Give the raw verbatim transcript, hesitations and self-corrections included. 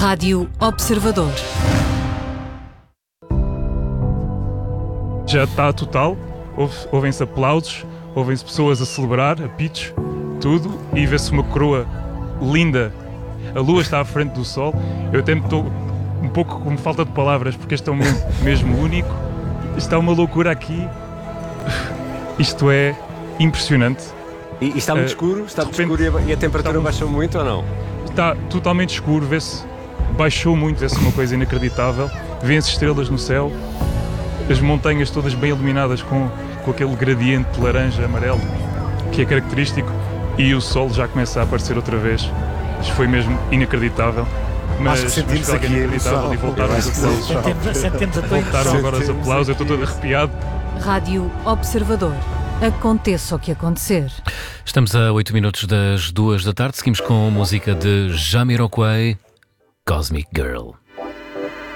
Rádio Observador. Já está total, Ouve, ouvem-se aplausos, ouvem-se pessoas a celebrar, a pitos, tudo, e vê-se uma coroa linda. A lua está à frente do sol. Eu até estou um pouco com falta de palavras, porque este é um momento mesmo único. Está uma loucura aqui. Isto é impressionante. E, e está muito Uh, escuro? Está muito repente, escuro e a, e a temperatura está baixou muito ou não? Está totalmente escuro, vê-se, baixou muito, vê-se uma coisa inacreditável. Vêem-se estrelas no céu, as montanhas todas bem iluminadas com, com aquele gradiente laranja, amarelo, que é característico, e o sol já começa a aparecer outra vez. Isto foi mesmo inacreditável. Mas, Acho que sentimos mas aqui foi inacreditável e voltaram os aplausos. Sentemos, sentemos a tua Voltaram emoção. agora os aplausos, eu estou todo arrepiado. Rádio Observador. Aconteça o que acontecer. Estamos a oito minutos das duas da tarde. Seguimos com a música de Jamiroquai, Cosmic Girl.